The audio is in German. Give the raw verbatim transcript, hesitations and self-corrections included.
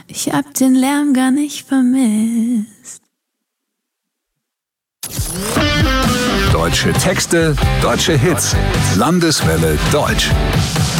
Ich hab den Lärm gar nicht vermisst. Deutsche Texte, deutsche Hits. Landeswelle Deutsch.